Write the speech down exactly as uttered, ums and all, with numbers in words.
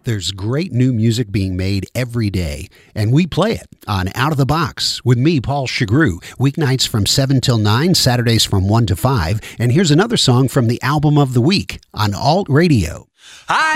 There's great new music being made every day, and we play it on Out of the Box with me, Paul Chagru, weeknights from seven till nine, Saturdays from one to five. And here's another song from the album of the week on Alt Radio. Hi.